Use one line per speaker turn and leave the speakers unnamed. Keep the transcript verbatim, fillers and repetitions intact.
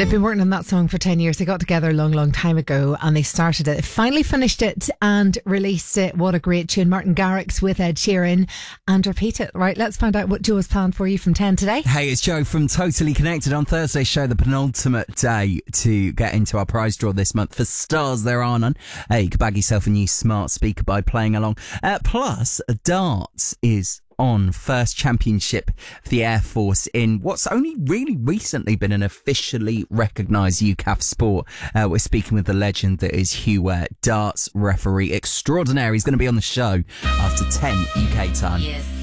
They've been working on that song for ten years. They got together a long, long time ago and they started it. Finally finished it and released it. What a great tune. Martin Garrix with Ed Sheeran and Repeat It. Right, let's find out what Joe has planned for you from ten today.
Hey, it's Joe from Totally Connected. On Thursday's show, the penultimate day to get into our prize draw this month. For stars there are none. Hey, you can bag yourself a new smart speaker by playing along. Uh, plus, darts is on first championship for the Air Force in what's only really recently been an officially recognised U C A F sport. Uh, we're speaking with the legend that is Hugh Ware, darts referee extraordinaire. He's going to be on the show after ten U K time.
Yes.